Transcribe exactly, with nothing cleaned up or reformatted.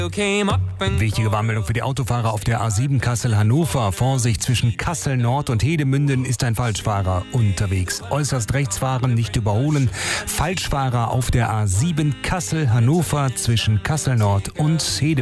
Wichtige Warnmeldung für die Autofahrer auf der A sieben Kassel-Hannover. Vorsicht, zwischen Kassel Nord und Hedemünden ist ein Falschfahrer unterwegs. Äußerst rechts fahren, nicht überholen. Falschfahrer auf der A sieben Kassel-Hannover zwischen Kassel Nord und Hedemünden.